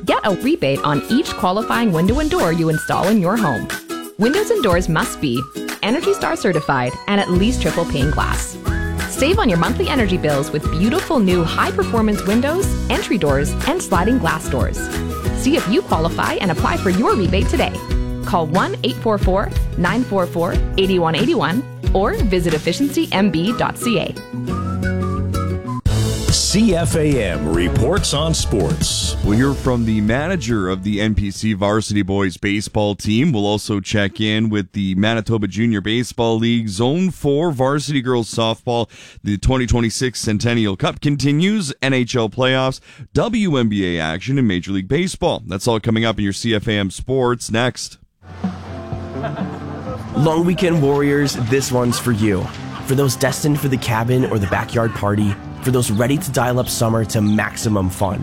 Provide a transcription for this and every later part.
Get a rebate on each qualifying window and door you install in your home. Windows and doors must be Energy Star certified and at least triple pane glass. Save on your monthly energy bills with beautiful new high-performance windows, entry doors, and sliding glass doors. See if you qualify and apply for your rebate today. Call 1-844-944-8181 or visit efficiencymb.ca. CFAM reports on sports. We'll hear from the manager of the NPC Varsity Boys baseball team. We'll also check in with the Manitoba Junior Baseball League Zone 4 Varsity Girls Softball. The 2026 Centennial Cup continues, NHL playoffs, WNBA action, and Major League Baseball. That's all coming up in your CFAM Sports next. Long weekend warriors, this one's for you. For those destined for the cabin or the backyard party, for those ready to dial up summer to maximum fun.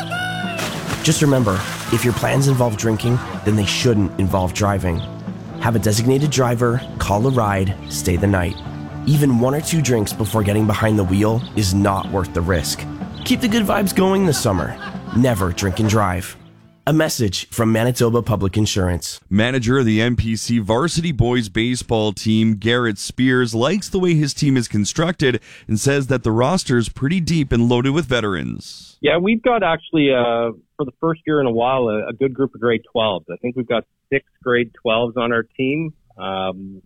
Just remember, if your plans involve drinking, then they shouldn't involve driving. Have a designated driver, call a ride, stay the night. Even 1 or 2 drinks before getting behind the wheel is not worth the risk. Keep the good vibes going this summer. Never drink and drive. A message from Manitoba Public Insurance. Manager of the NPC Varsity Boys baseball team, Garrett Spears, likes the way his team is constructed and says that the roster is pretty deep and loaded with veterans. Yeah, we've got actually, for the first year in a while, a good group of grade 12s. I think we've got 6 grade 12s on our team. And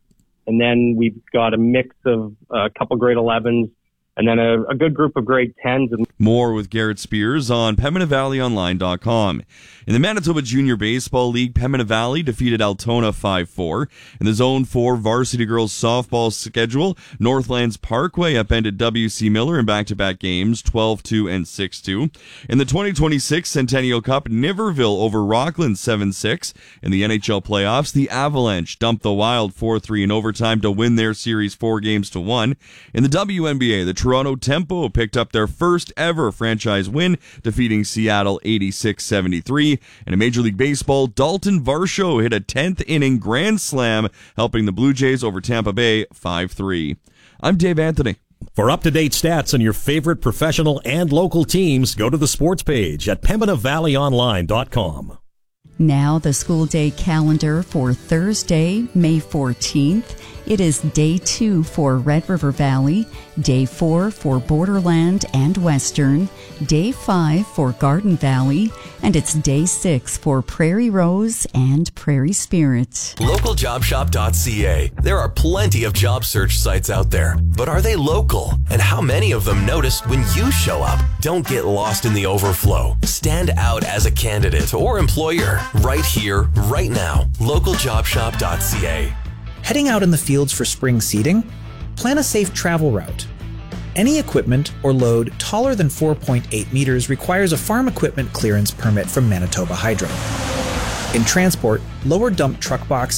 then we've got a mix of a couple grade 11s. And then a good group of grade 10s. More with Garrett Spears on PembinaValleyOnline.com. In the Manitoba Junior Baseball League, Pembina Valley defeated Altona 5-4. In the Zone 4 Varsity Girls Softball schedule, Northlands Parkway upended WC Miller in back-to-back games, 12-2 and 6-2. In the 2026 Centennial Cup, Niverville over Rockland 7-6. In the NHL playoffs, the Avalanche dumped the Wild 4-3 in overtime to win their series 4-1. In the WNBA, the Toronto Tempo picked up their first ever franchise win, defeating Seattle 86-73. And in Major League Baseball, Dalton Varsho hit a 10th inning grand slam, helping the Blue Jays over Tampa Bay 5-3. I'm Dave Anthony. For up-to-date stats on your favorite professional and local teams, go to the sports page at PembinaValleyOnline.com. Now the school day calendar for Thursday, May 14th. It is Day 2 for Red River Valley, Day 4 for Borderland and Western, Day 5 for Garden Valley, and it's Day 6 for Prairie Rose and Prairie Spirit. LocalJobShop.ca. There are plenty of job search sites out there, but are they local? And how many of them notice when you show up? Don't get lost in the overflow. Stand out as a candidate or employer right here, right now. LocalJobShop.ca. Heading out in the fields for spring seeding? Plan a safe travel route. Any equipment or load taller than 4.8 meters requires a farm equipment clearance permit from Manitoba Hydro. In transport, lower dump truck box